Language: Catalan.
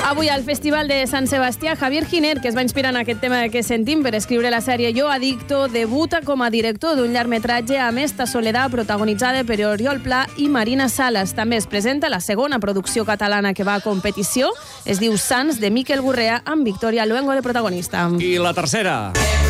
Avui al Festival de Sant Sebastià, Javier Giner, que es va inspirar en aquest tema que sentim per escriure la sèrie Yo Adicto, debuta com a director d'un llargmetratge amb esta soledat protagonitzada per Oriol Pla i Marina Salas. També es presenta la segona producció catalana que va a competició. Es diu Sants, de Miquel Gurrea, amb Victoria Luengo de protagonista. I la tercera.